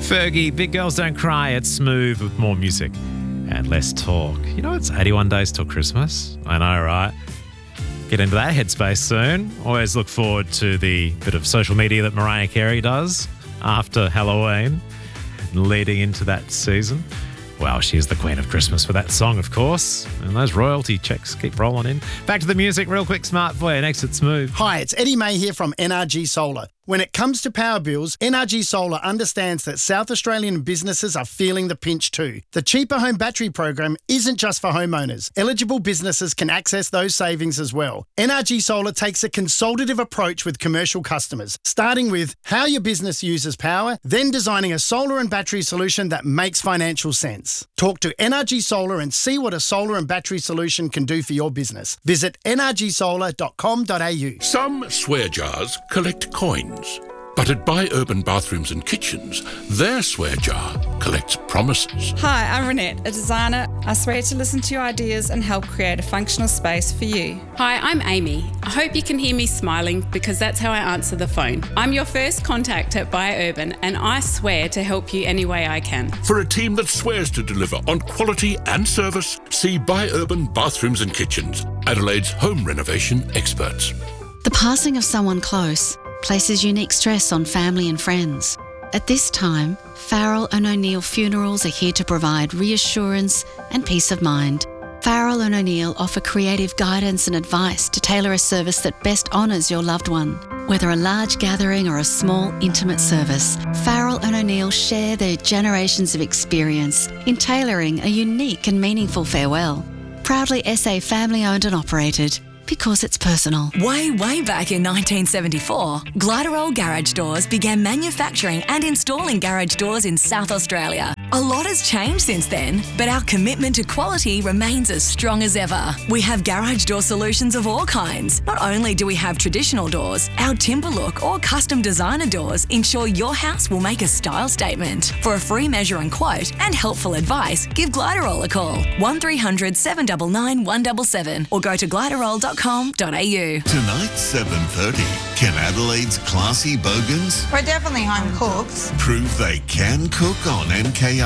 Fergie, Big Girls Don't Cry. It's smooth with more music and less talk. You know, it's 81 days till Christmas. I know, right? Get into that headspace soon. Always look forward to the bit of social media that Mariah Carey does after Halloween, leading into that season. Well, she is the queen of Christmas for that song, of course. And those royalty checks keep rolling in. Back to the music, real quick, smart for you. Next, it's Smooth. Hi, it's Eddie May here from NRG Solar. When it comes to power bills, NRG Solar understands that South Australian businesses are feeling the pinch too. The Cheaper Home Battery program isn't just for homeowners. Eligible businesses can access those savings as well. NRG Solar takes a consultative approach with commercial customers, starting with how your business uses power, then designing a solar and battery solution that makes financial sense. Talk to NRG Solar and see what a solar and battery solution can do for your business. Visit nrgsolar.com.au. Some swear jars collect coins. But at Buy Urban Bathrooms and Kitchens, their swear jar collects promises. Hi, I'm Renette, a designer. I swear to listen to your ideas and help create a functional space for you. Hi, I'm Amy. I hope you can hear me smiling because that's how I answer the phone. I'm your first contact at Buy Urban and I swear to help you any way I can. For a team that swears to deliver on quality and service, see Buy Urban Bathrooms and Kitchens, Adelaide's home renovation experts. The passing of someone close places unique stress on family and friends. At this time, Farrell and O'Neill Funerals are here to provide reassurance and peace of mind. Farrell and O'Neill offer creative guidance and advice to tailor a service that best honours your loved one. Whether a large gathering or a small, intimate service, Farrell and O'Neill share their generations of experience in tailoring a unique and meaningful farewell. Proudly SA family-owned and operated. Because it's personal. Way back in 1974, Gliderol Garage Doors began manufacturing and installing garage doors in South Australia. A lot has changed since then, but our commitment to quality remains as strong as ever. We have garage door solutions of all kinds. Not only do we have traditional doors, our timber look or custom designer doors ensure your house will make a style statement. For a free measure and quote and helpful advice, give Gliderol a call. 1300 799 177 or go to gliderol.com.au. Tonight, 7:30. Can Adelaide's classy bogans We're definitely home cooks. prove they can cook on NKR?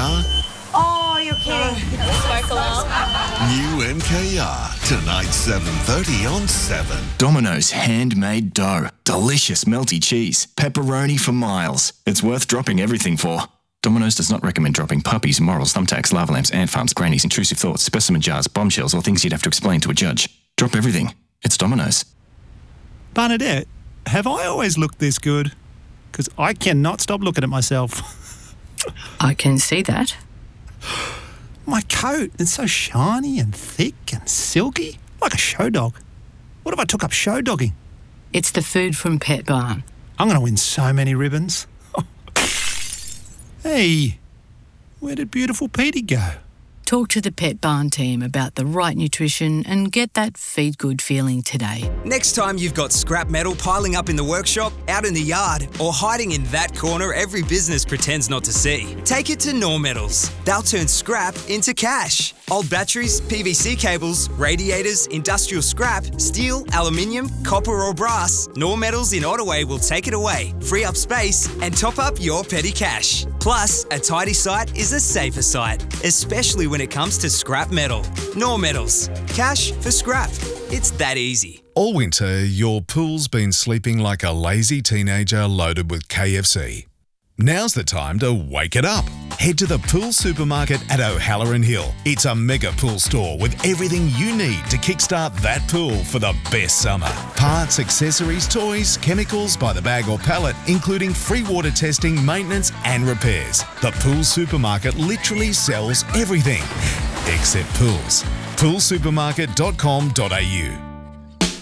Oh, you're kidding. Smoke alarm. New NKR. Tonight, 7:30 on 7. Domino's handmade dough. Delicious melty cheese. Pepperoni for miles. It's worth dropping everything for. Domino's does not recommend dropping puppies, morals, thumbtacks, lava lamps, ant farms, grannies, intrusive thoughts, specimen jars, bombshells, or things you'd have to explain to a judge. Drop everything. It's Domino's. Bernadette, have I always looked this good? Because I cannot stop looking at myself. I can see that. My coat, it's so shiny and thick and silky, like a show dog. What if I took up show dogging? It's the food from Pet Barn. I'm going to win so many ribbons. Hey, where did beautiful Petey go? Talk to the Pet Barn team about the right nutrition and get that feed good feeling today. Next time you've got scrap metal piling up in the workshop, out in the yard, or hiding in that corner every business pretends not to see, take it to Nor Metals. They'll turn scrap into cash. Old batteries, PVC cables, radiators, industrial scrap, steel, aluminium, copper or brass, Nor Metals in Ottaway will take it away, free up space and top up your petty cash. Plus, a tidy site is a safer site, especially when it comes to scrap metal. Nor Metals. Cash for scrap. It's that easy. All winter, your pool's been sleeping like a lazy teenager loaded with KFC. Now's the time to wake it up. Head to the Pool Supermarket at O'Halloran Hill. It's a mega pool store with everything you need to kickstart that pool for the best summer. Parts, accessories, toys, chemicals by the bag or pallet, including free water testing, maintenance and repairs. The Pool Supermarket literally sells everything except pools. Poolsupermarket.com.au